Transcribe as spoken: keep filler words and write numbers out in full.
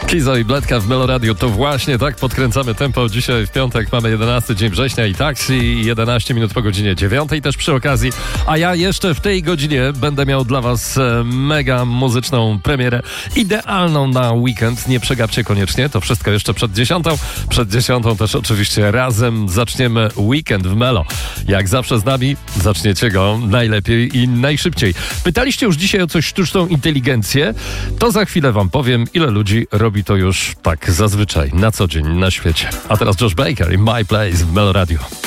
Kizo i Bledka w Meloradiu. To właśnie tak podkręcamy tempo. Dzisiaj w piątek mamy jedenasty dzień września i taksi jedenaście minut po godzinie dziewiątej też przy okazji. A ja jeszcze w tej godzinie będę miał dla was mega muzyczną premierę. Idealną na weekend. Nie przegapcie koniecznie. To wszystko jeszcze przed dziesiątą. Przed dziesiątą też oczywiście razem zaczniemy weekend w Melo. Jak zawsze z nami zaczniecie go najlepiej i najszybciej. Pytaliście już dzisiaj o coś sztuczną inteligencję. To za chwilę wam powiem, ile ludzi robi to już tak zazwyczaj, na co dzień na świecie. A teraz Josh Baker i My Place w Meloradiu.